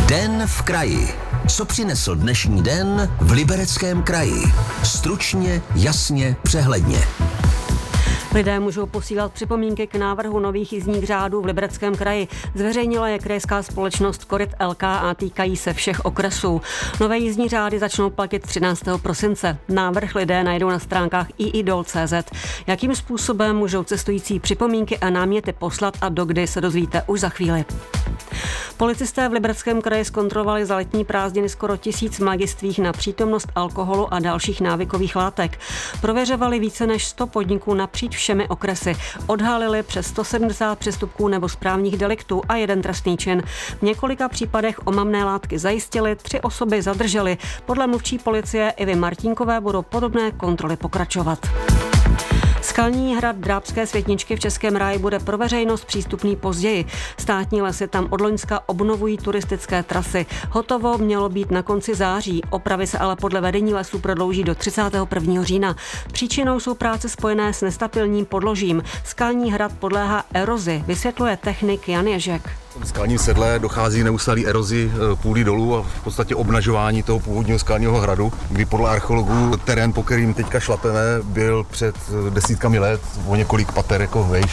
Den v kraji. Co přinesl dnešní den v Libereckém kraji? Stručně, jasně, přehledně. Lidé můžou posílat připomínky k návrhu nových jízdních řádů v Libereckém kraji. Zveřejnila je krajská společnost Koryt LK a týkají se všech okresů. Nové jízdní řády začnou platit 13. prosince. Návrh lidé najdou na stránkách iidol.cz. Jakým způsobem můžou cestující připomínky a náměty poslat a dokdy, se dozvíte už za chvíli. Policisté v Libereckém kraji zkontrolovali za letní prázdniny skoro 1000 mladistvých na přítomnost alkoholu a dalších návykových látek. Prověřovali více než 100 podniků napříč všemi okresy. Odhalili přes 170 přestupků nebo správních deliktů a 1 trestný čin. V několika případech omamné látky zajistili, 3 osoby zadrželi. Podle mluvčí policie Ivy Martínkové budou podobné kontroly pokračovat. Skalní hrad Drábské Světničky v Českém ráji bude pro veřejnost přístupný později. Státní lesy tam od loňska obnovují turistické trasy. Hotovo mělo být na konci září, opravy se ale podle vedení lesů prodlouží do 31. října. Příčinou jsou práce spojené s nestabilním podložím. Skalní hrad podléhá erozi, vysvětluje technik Jan Ježek. V skalním sedle dochází k neustálé erozi půdy dolů a v podstatě obnažování toho původního skalního hradu, kdy podle archeologů terén, po kterým teďka šlapeme, byl před desítkami let o několik pater jako vejš.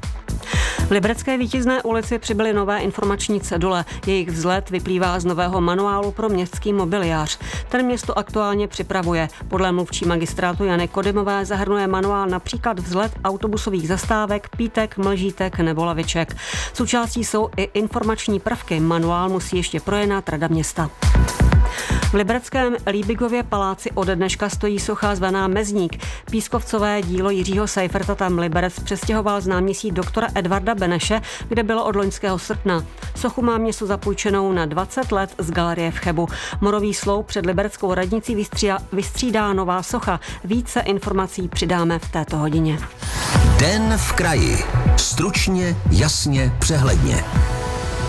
V Liberecké Vítězné ulici přibyly nové informační cedule. Jejich vzhled vyplývá z nového manuálu pro městský mobiliář. Ten město aktuálně připravuje. Podle mluvčí magistrátu Jany Kodymové zahrnuje manuál například vzhled autobusových zastávek, pítek, mlžítek nebo laviček. Součástí jsou i informační prvky. Manuál musí ještě projednat Rada města. V libereckém Líbigově paláci od dneška stojí socha zvaná Mezník. Pískovcové dílo Jiřího Seiferta tam Liberec přestěhoval z náměstí doktora Edvarda Beneše, kde bylo od loňského srpna. Sochu má město zapůjčenou na 20 let z galerie v Chebu. Morový sloup před libereckou radnicí vystřídá nová socha. Více informací přidáme v této hodině. Den v kraji. Stručně, jasně, přehledně.